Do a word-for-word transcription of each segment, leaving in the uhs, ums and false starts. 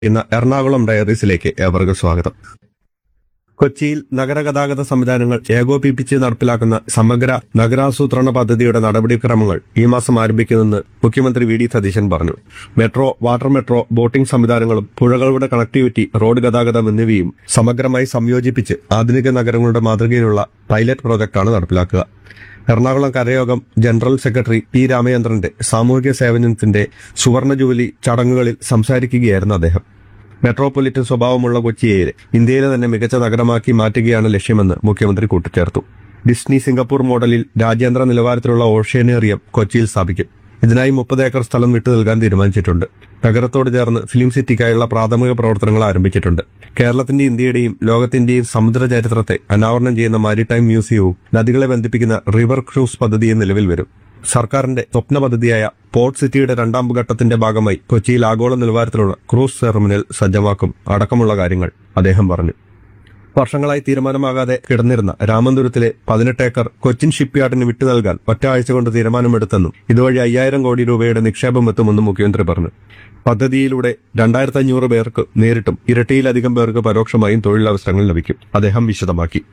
ഇന്ന് എറണാകുളം ഡയറീസിലേക്ക് ഏവർക്കും സ്വാഗതം. കൊച്ചിയിൽ നഗരഗതാഗത സംവിധാനങ്ങൾ ഏകോപിപ്പിച്ച് നടപ്പിലാക്കുന്ന സമഗ്ര നഗരാസൂത്രണ പദ്ധതിയുടെ നടപടിക്രമങ്ങൾ ഈ മാസം ആരംഭിക്കുമെന്ന് മുഖ്യമന്ത്രി വി ഡി സതീശൻ പറഞ്ഞു. മെട്രോ, വാട്ടർ മെട്രോ, ബോട്ടിംഗ് സംവിധാനങ്ങളും പുഴകളുടെ കണക്ടിവിറ്റി, റോഡ് ഗതാഗതം എന്നിവയും സമഗ്രമായി സംയോജിപ്പിച്ച് ആധുനിക നഗരങ്ങളുടെ മാതൃകയിലുള്ള പൈലറ്റ് പ്രോജക്ടാണ് നടപ്പിലാക്കുക. എറണാകുളം കരയോഗം ജനറൽ സെക്രട്ടറി പി രാമചന്ദ്രന്റെ സാമൂഹിക സേവനത്തിന്റെ സുവർണ ജൂബിലി ചടങ്ങുകളിൽ സംസാരിക്കുകയായിരുന്നു അദ്ദേഹം. മെട്രോപൊളിറ്റൻ സ്വഭാവമുള്ള കൊച്ചിയെ ഇന്ത്യയിലെ തന്നെ മികച്ച നഗരമാക്കി മാറ്റുകയാണ് ലക്ഷ്യമെന്ന് മുഖ്യമന്ത്രി കൂട്ടിച്ചേർത്തു. ഡിസ്നി സിംഗപ്പൂർ മോഡലിൽ രാജ്യാന്തര നിലവാരത്തിലുള്ള ഓഷ്യാനേറിയം കൊച്ചിയിൽ സ്ഥാപിക്കും. ഇതിനായി മുപ്പത് ഏക്കർ സ്ഥലം വിട്ടു നൽകാൻ തീരുമാനിച്ചിട്ടുണ്ട്. നഗരത്തോട് ചേർന്ന് ഫിലിം സിറ്റിക്കായുള്ള പ്രാഥമിക പ്രവർത്തനങ്ങൾ ആരംഭിച്ചിട്ടുണ്ട്. കേരളത്തിന്റെ, ഇന്ത്യയുടെയും ലോകത്തിന്റെയും സമുദ്ര ചരിത്രത്തെ അനാവരണം ചെയ്യുന്ന മാരിടൈം മ്യൂസിയവും നദികളെ ബന്ധിപ്പിക്കുന്ന റിവർ ക്രൂസ് പദ്ധതിയും നിലവിൽ വരും. സർക്കാരിന്റെ സ്വപ്ന പദ്ധതിയായ പോർട്ട് സിറ്റിയുടെ രണ്ടാം ഘട്ടത്തിന്റെ ഭാഗമായി കൊച്ചിയിൽ ആഗോള നിലവാരത്തിലുള്ള ക്രൂസ് ടെർമിനൽ സജ്ജമാക്കും അടക്കമുള്ള കാര്യങ്ങൾ അദ്ദേഹം പറഞ്ഞു. വർഷങ്ങളായി തീരുമാനമാകാതെ കിടന്നിരുന്ന രാമന്തുരത്തിലെ പതിനെട്ട് ഏക്കർ കൊച്ചിൻ ഷിപ്പ്യാർഡിന് വിട്ടു നൽകാൻ ഒറ്റ ആഴ്ച കൊണ്ട് തീരുമാനമെടുത്തെന്നും ഇതുവഴി അയ്യായിരം കോടി രൂപയുടെ നിക്ഷേപം എത്തുമെന്നും മുഖ്യമന്ത്രി പറഞ്ഞു. പദ്ധതിയിലൂടെ രണ്ടായിരത്തി അഞ്ഞൂറ് പേർക്ക് നേരിട്ടും ഇരട്ടിയിലധികം പേർക്ക് പരോക്ഷമായും തൊഴിലവസരങ്ങൾ ലഭിക്കും, അദ്ദേഹം വിശദമാക്കി.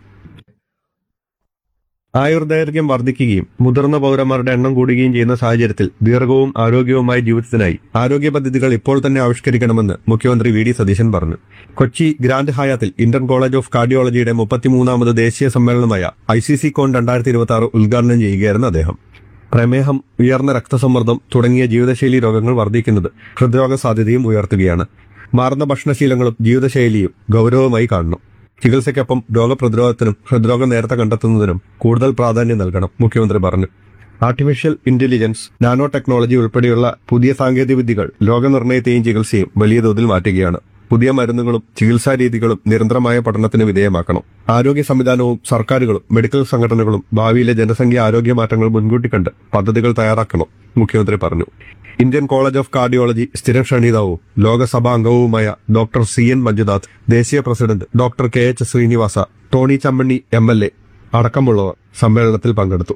ആയുർദൈർഘ്യം വർദ്ധിക്കുകയും മുതിർന്ന പൗരന്മാരുടെ എണ്ണം കൂടുകയും ചെയ്യുന്ന സാഹചര്യത്തിൽ ദീർഘവും ആരോഗ്യവുമായ ജീവിതത്തിനായി ആരോഗ്യ പദ്ധതികൾ ഇപ്പോൾ തന്നെ ആവിഷ്കരിക്കണമെന്ന് മുഖ്യമന്ത്രി വി ഡി സതീശൻ പറഞ്ഞു. Kochi grand ഹയാത്തിൽ Indian college of കാർഡിയോളജിയുടെ മുപ്പത്തിമൂന്നാമത് ദേശീയ സമ്മേളനമായ ഐ സി സി കോൺ രണ്ടായിരത്തി ഇരുപത്തി ആറ് ഉദ്ഘാടനം ചെയ്യുകയായിരുന്നു അദ്ദേഹം. പ്രമേഹം, ഉയർന്ന രക്തസമ്മർദ്ദം തുടങ്ങിയ ജീവിതശൈലി രോഗങ്ങൾ വർദ്ധിക്കുന്നത് ഹൃദ്രോഗ സാധ്യതയും ഉയർത്തുകയാണ്. മാറുന്ന ഭക്ഷണശീലങ്ങളും ജീവിതശൈലിയും ഗൌരവമായി കാണണം. ചികിത്സയ്ക്കൊപ്പം രോഗപ്രതിരോധത്തിനും ഹൃദ്രോഗം നേരത്തെ കണ്ടെത്തുന്നതിനും കൂടുതൽ പ്രാധാന്യം നൽകണം, മുഖ്യമന്ത്രി പറഞ്ഞു. ആർട്ടിഫിഷ്യൽ ഇന്റലിജൻസ്, നാനോ ടെക്നോളജി ഉൾപ്പെടെയുള്ള പുതിയ സാങ്കേതികവിദ്യകൾ രോഗനിർണയത്തെയും ചികിത്സയും വലിയ തോതിൽ മാറ്റുകയാണ്. പുതിയ മരുന്നുകളും ചികിത്സാ രീതികളും നിരന്തരമായ പഠനത്തിന് വിധേയമാക്കണം. ആരോഗ്യ സംവിധാനവും സർക്കാരുകളും മെഡിക്കൽ സംഘടനകളും ഭാവിയിലെ ജനസംഖ്യ ആരോഗ്യ മാറ്റങ്ങൾ മുൻകൂട്ടി കണ്ട് പദ്ധതികൾ തയ്യാറാക്കണം, മുഖ്യമന്ത്രി പറഞ്ഞു. ഇന്ത്യൻ കോളേജ് ഓഫ് കാർഡിയോളജി സ്ഥിരം ക്ഷണിതാവും ലോകസഭാ അംഗവുമായ ഡോക്ടർ സി എൻ മഞ്ജുനാഥ്, ദേശീയ president doctor K H Srinivasa, Tony ചമ്മണ്ണി M L A അടക്കമുള്ളവർ സമ്മേളനത്തിൽ പങ്കെടുത്തു.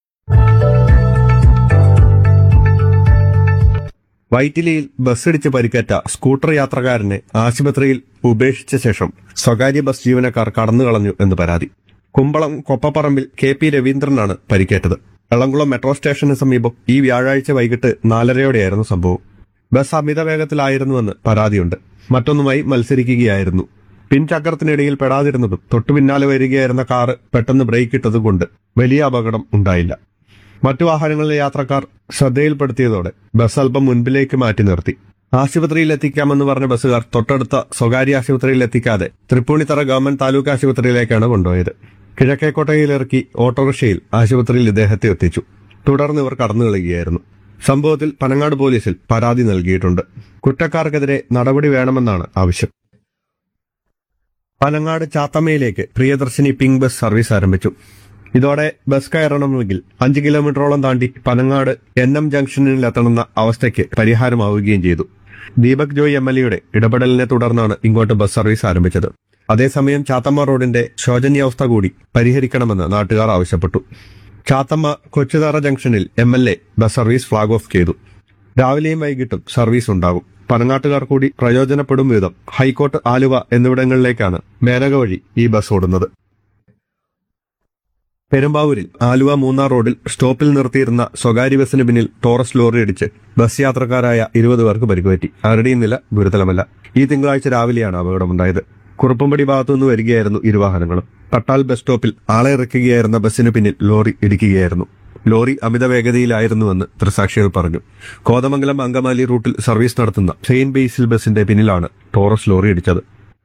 വൈറ്റിലയിൽ ബസ്സിടിച്ച് പരിക്കേറ്റ സ്കൂട്ടർ യാത്രക്കാരനെ ആശുപത്രിയിൽ ഉപേക്ഷിച്ച ശേഷം സ്വകാര്യ ബസ് ജീവനക്കാർ കടന്നുകളഞ്ഞു എന്ന് പരാതി. കുമ്പളം കൊപ്പപ്പറമ്പിൽ കെ പി രവീന്ദ്രനാണ് പരിക്കേറ്റത്. എളംകുളം മെട്രോ സ്റ്റേഷന് സമീപം ഈ വ്യാഴാഴ്ച വൈകിട്ട് നാലരയോടെയായിരുന്നു സംഭവം. ബസ് അമിത വേഗത്തിലായിരുന്നുവെന്ന് പരാതിയുണ്ട്. മറ്റൊന്നുമായി മത്സരിക്കുകയായിരുന്നു. പിൻചക്രത്തിനിടയിൽ പെടാതിരുന്നതും തൊട്ടു പിന്നാലെ വരികയായിരുന്ന കാറ് പെട്ടെന്ന് ബ്രേക്ക് ഇട്ടതും കൊണ്ട് വലിയ അപകടം ഉണ്ടായില്ല. മറ്റു വാഹനങ്ങളിലെ യാത്രക്കാർ ശ്രദ്ധയിൽപ്പെടുത്തിയതോടെ ബസ് അല്പം മുൻപിലേക്ക് മാറ്റി നിർത്തി. ആശുപത്രിയിൽ എത്തിക്കാമെന്ന് പറഞ്ഞ ബസ്സുകാർ തൊട്ടടുത്ത സ്വകാര്യ ആശുപത്രിയിൽ എത്തിക്കാതെ തൃപ്പൂണിത്തറ ഗവൺമെന്റ് താലൂക്ക് ആശുപത്രിയിലേക്കാണ് കൊണ്ടുപോയത്. കിഴക്കേക്കോട്ടയിലിറക്കി ഓട്ടോറിക്ഷയിൽ ആശുപത്രിയിൽ ഇദ്ദേഹത്തെ എത്തിച്ചു. തുടർന്ന് ഇവർ കടന്നുകളയുകയായിരുന്നു. സംഭവത്തിൽ പനങ്ങാട് പോലീസിൽ പരാതി നൽകിയിട്ടുണ്ട്. കുറ്റക്കാർക്കെതിരെ നടപടി വേണമെന്നാണ് ആവശ്യം. Panangad ചാത്തമ്മയിലേക്ക് Priyadarshini pink bus service ആരംഭിച്ചു. ഇതോടെ ബസ് കയറണമെങ്കിൽ അഞ്ച് കിലോമീറ്ററോളം താണ്ടി പനങ്ങാട് എൻ എം ജംഗ്ഷനിൽ എത്തണമെന്ന അവസ്ഥയ്ക്ക് പരിഹാരമാവുകയും ചെയ്തു. ദീപക് ജോയ് എം എൽ എയുടെ ഇടപെടലിനെ തുടർന്നാണ് ഇങ്ങോട്ട് ബസ് സർവീസ് ആരംഭിച്ചത്. അതേസമയം ചാത്തമ്മ റോഡിന്റെ ശോചനീയാവസ്ഥ കൂടി പരിഹരിക്കണമെന്ന് നാട്ടുകാർ ആവശ്യപ്പെട്ടു. ചാത്തമ്മ കൊച്ചുതറ ജംഗ്ഷനിൽ M L A bus service flag off ചെയ്തു. രാവിലെയും വൈകിട്ടും സർവീസ് ഉണ്ടാകും. പനങ്ങാട്ടുകാർ കൂടി പ്രയോജനപ്പെടും വിധം ഹൈക്കോട്ട്, ആലുവ എന്നിവിടങ്ങളിലേക്കാണ് മേനക വഴി ഈ ബസ് ഓടുന്നത്. പെരുമ്പാവൂരിൽ ആലുവ മൂന്നാർ റോഡിൽ സ്റ്റോപ്പിൽ നിർത്തിയിരുന്ന സ്വകാര്യ ബസിന് പിന്നിൽ ടോറസ് ലോറി ഇടിച്ച് ബസ് യാത്രക്കാരായ ഇരുപത് പേർക്ക് പരിക്കുപറ്റി. ആരുടെയും നില ഗുരുതരമല്ല. ഈ തിങ്കളാഴ്ച രാവിലെയാണ് അപകടമുണ്ടായത്. കുറുപ്പമ്പടി ഭാഗത്തുനിന്ന് വരികയായിരുന്നു ഇരുവാഹനങ്ങളും. തട്ടാൽ ബസ് സ്റ്റോപ്പിൽ ആളെ ഇറക്കുകയായിരുന്ന ബസ്സിന് പിന്നിൽ ലോറി ഇടിക്കുകയായിരുന്നു. ലോറി അമിത വേഗതയിലായിരുന്നുവെന്ന് ദൃക്സാക്ഷികൾ പറഞ്ഞു. കോതമംഗലം അങ്കമാലി റൂട്ടിൽ സർവീസ് നടത്തുന്ന സെയിന്റ് ബേസിൽ ബസിന്റെ പിന്നിലാണ് ടോറസ് ലോറി ഇടിച്ചത്.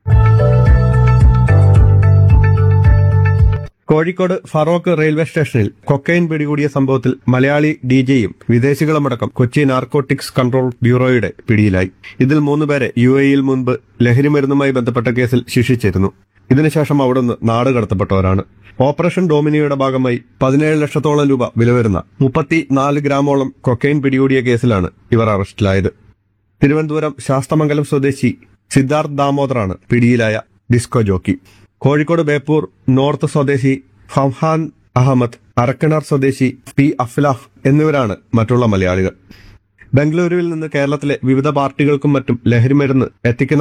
കോഴിക്കോട് ഫറോക്ക് റെയിൽവേ സ്റ്റേഷനിൽ കൊക്കൈൻ പിടികൂടിയ സംഭവത്തിൽ മലയാളി ഡിജെയും വിദേശികളുമടക്കം കൊച്ചി നാർക്കോട്ടിക്സ് കൺട്രോൾ ബ്യൂറോയുടെ പിടിയിലായി. ഇതിൽ മൂന്നുപേരെ യു എയിൽ മുൻപ് ലഹരിമരുന്നുമായി ബന്ധപ്പെട്ട കേസിൽ ശിക്ഷിച്ചിരുന്നു. ഇതിനുശേഷം അവിടുന്ന് നാട് കടത്തപ്പെട്ടവരാണ്. ഓപ്പറേഷൻ ഡോമിനിയുടെ ഭാഗമായി പതിനേഴ് ലക്ഷത്തോളം രൂപ വില വരുന്ന മുപ്പത്തിനാല് ഗ്രാമോളം കൊക്കൈൻ പിടികൂടിയ കേസിലാണ് ഇവർ അറസ്റ്റിലായത്. തിരുവനന്തപുരം ശാസ്തമംഗലം സ്വദേശി സിദ്ധാർത്ഥ് ദാമോദറാണ് പിടിയിലായ disco jockey. Kozhikode Beypore north സ്വദേശി ഫംഹാൻ അഹമ്മദ്, അരക്കണർ സ്വദേശി പി അഫ്ലാഹ് എന്നിവരാണ് മറ്റുള്ള മലയാളികൾ. ബംഗളൂരുവിൽ നിന്ന് കേരളത്തിലെ വിവിധ പാർട്ടികൾക്കും മറ്റും ലഹരിമരുന്ന് എത്തിക്കുന്ന